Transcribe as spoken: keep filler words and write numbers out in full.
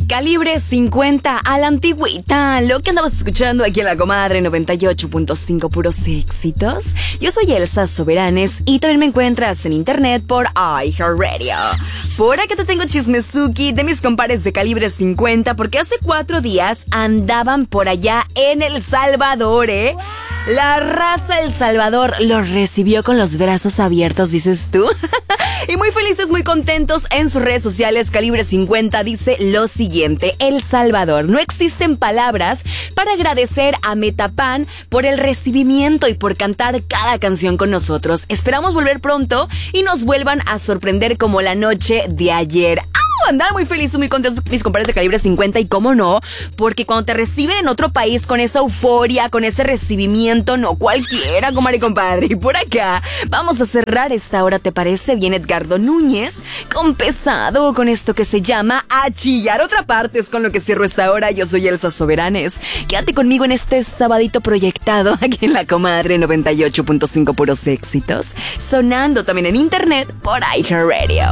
Calibre cincuenta a la antigüita, lo que andabas escuchando aquí en La Comadre noventa y ocho punto cinco, puros éxitos. Yo soy Elsa Soberanes y también me encuentras en internet por iHeartRadio. Por acá te tengo chismezuki de mis compares de Calibre cincuenta, porque hace cuatro días andaban por allá en El Salvador, ¿eh? La raza El Salvador los recibió con los brazos abiertos, dices tú. Y muy felices, muy contentos. En sus redes sociales, Calibre cincuenta dice lo siguiente: El Salvador, no existen palabras para agradecer a Metapan por el recibimiento y por cantar cada canción con nosotros. Esperamos volver pronto y nos vuelvan a sorprender como la noche de ayer. Andar muy feliz, muy contentos mis compadres de Calibre cincuenta, y cómo no, porque cuando te reciben en otro país con esa euforia, con ese recibimiento, no cualquiera, comadre y compadre. Y por acá vamos a cerrar esta hora, ¿te parece bien, Edgardo Núñez? Con pesado, con esto que se llama A Chillar. Otra parte es con lo que cierro esta hora. Yo soy Elsa Soberanes. Quédate conmigo en este sabadito proyectado aquí en La Comadre noventa y ocho punto cinco, puros éxitos, sonando también en internet por iHeartRadio.